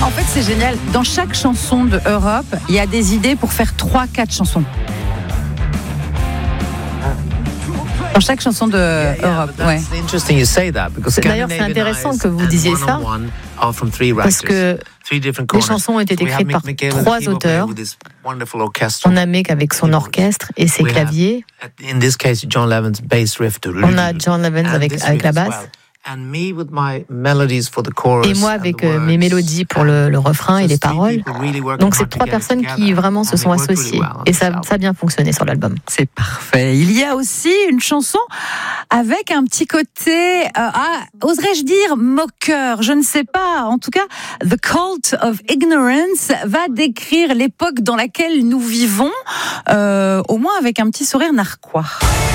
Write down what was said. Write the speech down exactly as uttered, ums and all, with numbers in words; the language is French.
En fait, c'est génial. Dans chaque chanson de Europe, il y a des idées pour faire trois quatre chansons. Dans chaque chanson de Europe, ouais. D'ailleurs, c'est intéressant que vous disiez ça, parce que les chansons ont été écrites par trois auteurs. On a Mick avec son orchestre et ses claviers. On a John Levens avec, avec la basse. Et moi avec euh, mes mélodies pour le, le refrain et les paroles. Donc c'est trois personnes qui vraiment se sont associées. Et ça, ça a bien fonctionné sur l'album. C'est parfait. Il y a aussi une chanson avec un petit côté, euh, ah, oserais-je dire, moqueur. Je ne sais pas. En tout cas, The Cult of Ignorance va décrire l'époque dans laquelle nous vivons, euh, au moins avec un petit sourire narquois.